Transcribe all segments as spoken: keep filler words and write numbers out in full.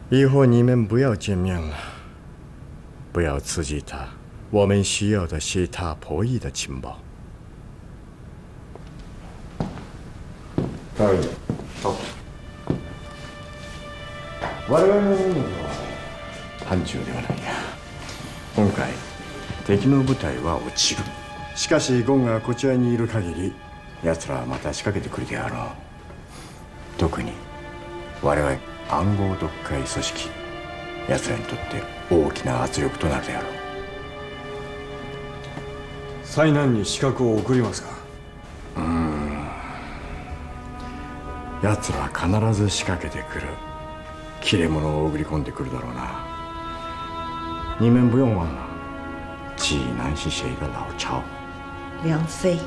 以后你们不要见面了，不要刺激他。我们需要的是他破译的情報。はい。我々の任務は範疇ではないや。今回敵の部隊は落ちる。しかしゴンがこちらにいる限り、奴らはまた仕掛けてくるであろう。特に我々暗号読解組織、奴らにとって大きな圧力となるであろう。 災難に刺客を送りますか？ うーん。奴らは必ず仕掛けてくる。切れ者を送り込んでくるだろうな。你们不用忘了，济南是谁的老巢？ 梁飞。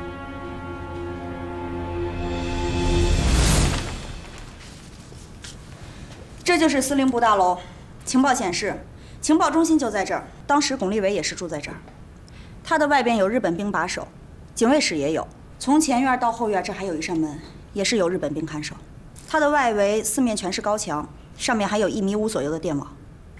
这就是司令部大楼，情报显示，情报中心就在这儿。当时巩立伟也是住在这儿。他的外边有日本兵把守，警卫室也有。从前院到后院，这还有一扇门，也是有日本兵看守。它的外围四面全是高墙，上面还有一米五左右的电网。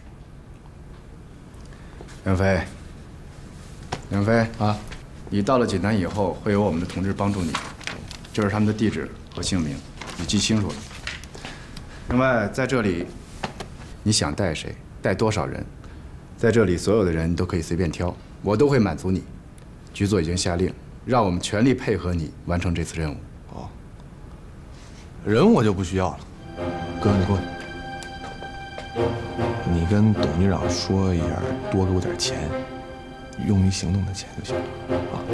梁飞，梁飞啊，你到了济南以后，会有我们的同志帮助你，这是他们的地址和姓名，你记清楚了。另外，在这里，你想带谁，带多少人，在这里所有的人都可以随便挑，我都会满足你。局座已经下令，让我们全力配合你完成这次任务。 哦，人我就不需要了。哥，你过来，你跟董局长说一下，多给我点钱，用于行动的钱就行了啊。